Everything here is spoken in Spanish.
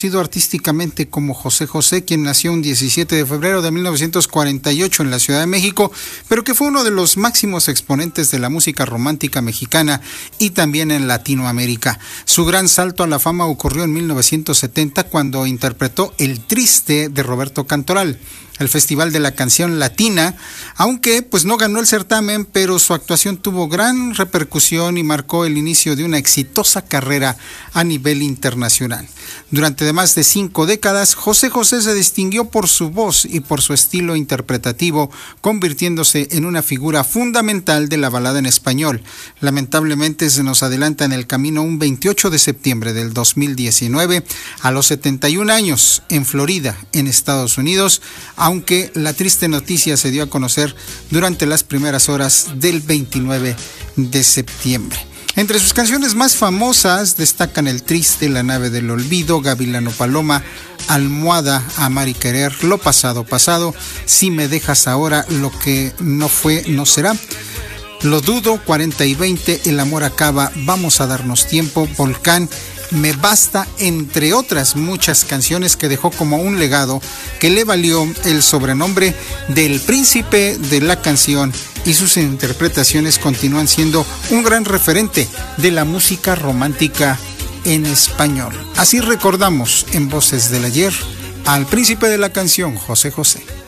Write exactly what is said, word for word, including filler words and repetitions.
artísticamente como José José, quien nació un diecisiete de febrero de mil novecientos cuarenta y ocho en la Ciudad de México, pero que fue uno de los máximos exponentes de la música romántica mexicana y también en Latinoamérica. Su gran salto a la fama ocurrió en mil novecientos setenta cuando interpretó El Triste de Roberto Cantoral, el Festival de la Canción Latina, aunque pues no ganó el certamen, pero su actuación tuvo gran repercusión y marcó el inicio de una exitosa carrera a nivel internacional. Durante más de cinco décadas, José José se distinguió por su voz y por su estilo interpretativo, convirtiéndose en una figura fundamental de la balada en español. Lamentablemente se nos adelanta en el camino un veintiocho de septiembre del dos mil diecinueve, a los setenta y un años, en Florida, en Estados Unidos, aunque la triste noticia se dio a conocer durante las primeras horas del veintinueve de septiembre. Entre sus canciones más famosas destacan El Triste, La Nave del Olvido, Gavilano Paloma, Almohada, Amar y Querer, Lo Pasado Pasado, Si Me Dejas Ahora, Lo Que No Fue No Será, Lo Dudo, cuarenta y veinte, El Amor Acaba, Vamos a Darnos Tiempo, Volcán, Me Basta, entre otras muchas canciones que dejó como un legado que le valió el sobrenombre del príncipe de la canción, y sus interpretaciones continúan siendo un gran referente de la música romántica en español. Así recordamos en Voces del Ayer al príncipe de la canción, José José.